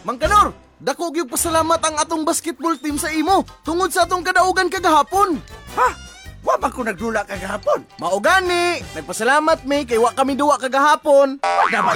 Mang Kanor, dako gyud pasalamat ang atong basketball team sa imo tungod sa atong kadaugan kagahapon. Ha? Wa man ko nagdula kagahapon. Mao gani, nagpasalamat mi kay wa kami duwa kagahapon. Wala ba